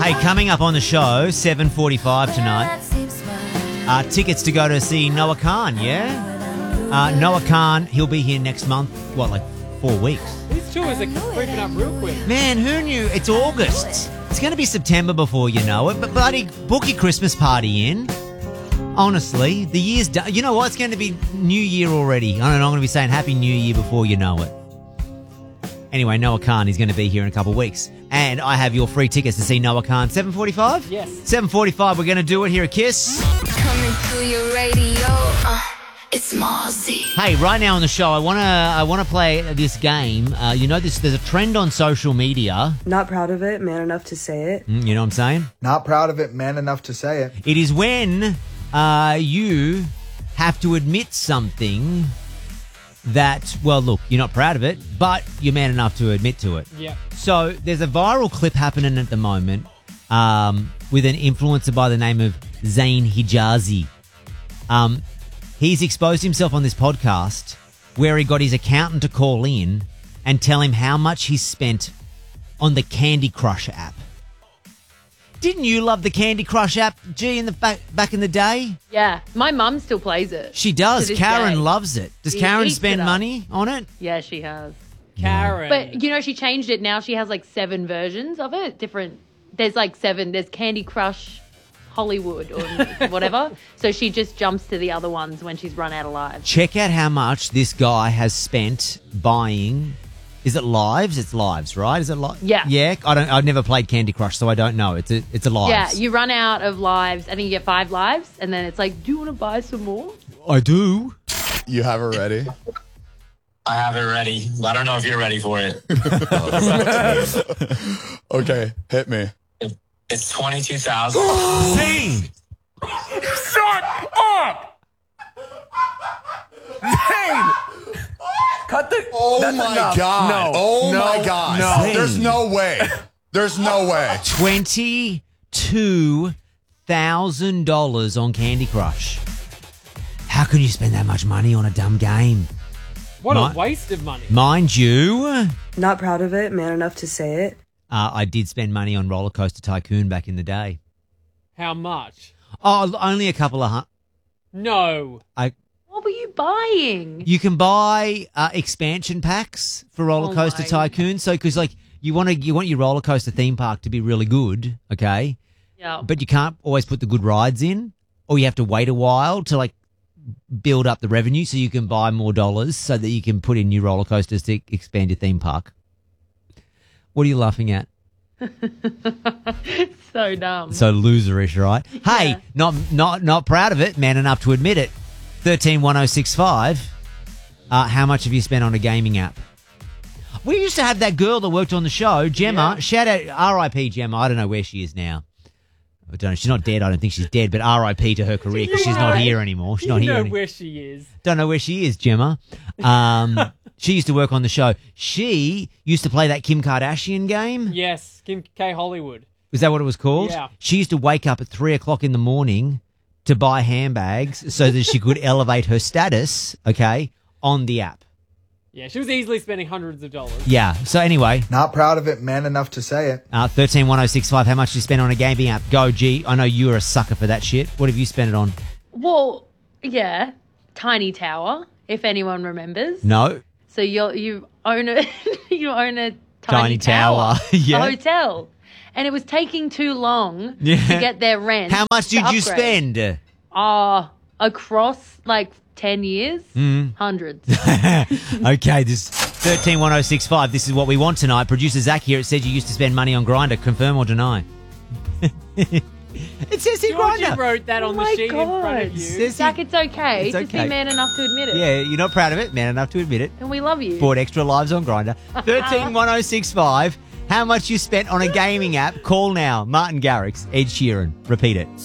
Hey, coming up on the show, 7:45 tonight. Tickets to go to see Noah Khan, yeah? Noah Khan, he'll be here next month, like 4 weeks? These tours are creeping up real quick. Man, who knew? It's August. It's going to be September before you know it, but bloody book your Christmas party in. Honestly, the year's done. You know what? It's going to be New Year already. I don't know, I'm going to be saying Happy New Year before you know it. Anyway, Noah Khan is going to be here in a couple of weeks. And I have your free tickets to see Noah Khan. 7:45? Yes. 7:45, we're going to do it here at Kiss. Coming to your radio, it's Mozzie. Hey, right now on the show, I want to play this game. There's a trend on social media. Not proud of it, man enough to say it. You know what I'm saying? Not proud of it, man enough to say it. It is when you have to admit something that, well, look, you're not proud of it, but you're man enough to admit to it. Yeah. So there's a viral clip happening at the moment with an influencer by the name of Zayn Hijazi. He's exposed himself on this podcast where he got his accountant to call in and tell him how much he's spent on the Candy Crush app. Didn't you love the Candy Crush app, G, in the back in the day? Yeah, my mum still plays it. She does. To this Karen day. loves it. Does She Karen eats spend it up. money on it? Yeah, she has. Karen. But, she changed it now. She has, 7 versions of it. Different. There's, 7. There's Candy Crush Hollywood or whatever. So she just jumps to the other ones when she's run out of lives. Check out how much this guy has spent buying. Is it lives? It's lives, right? Is it lives? Yeah. Yeah. I've never played Candy Crush, so I don't know. It's a lives. Yeah, you run out of lives. I think you get 5 lives, and then it's like, do you want to buy some more? I do. You have it ready? I have it ready. I don't know if you're ready for it. Okay, hit me. It's 22,000. Zane! Shut up! Zane! Cut the... Oh That's my enough. God. No. Oh No. my God. No. There's no way. There's no way. $22,000 on Candy Crush. How can you spend that much money on a dumb game? what a waste of money. Mind you, Not proud of it, man enough to say it. I did spend money on Roller Coaster Tycoon back in the day. How much? Oh, only a couple of No. What were you buying? You can buy expansion packs for Roller Coaster my. Tycoon. So, because you want your roller coaster theme park to be really good, okay? Yeah. But you can't always put the good rides in, or you have to wait a while to build up the revenue so you can buy more dollars so that you can put in new roller coasters to expand your theme park. What are you laughing at? So dumb. So loserish, right? Hey, not proud of it, man enough to admit it. 131065. How much have you spent on a gaming app? We used to have that girl that worked on the show, Gemma. Yeah. Shout out R.I.P. Gemma. I don't know where she is now. I don't know. She's not dead. I don't think she's dead, but R.I.P. to her career because she's not here anymore. She's not You here know anymore. where she is. Don't know where she is, Gemma. She used to work on the show. She used to play that Kim Kardashian game. Yes, Kim K. Hollywood. Was that what it was called? Yeah. She used to wake up at 3 o'clock in the morning to buy handbags so that she could elevate her status, okay, on the app. Yeah, she was easily spending hundreds of dollars. Yeah. So anyway, Not proud of it, man enough to say it. 131065, how much do you spend on a gaming app? Go, G. I know you're a sucker for that shit. What have you spent it on? Well, yeah, Tiny Tower, if anyone remembers. No. So you own a you own a Tiny tiny, tower. Yeah. a hotel, and it was taking too long Yeah. to get their rent. How much to did you upgrade. spend? Across 10 years, hundreds. Okay, this 131065. This is what we want tonight. Producer Zach here. It said you used to spend money on Grindr. Confirm or deny? It says here Georgia Grindr. wrote that on the my sheet in front of God. you. Says Zach, here- it's okay. It's Just okay. be man enough to admit it. Yeah, you're not proud of it. Man enough to admit it. And we love you. Bought extra lives on Grindr. 131065. How much you spent on a gaming app? Call now. Martin Garrix, Ed Sheeran. Repeat it.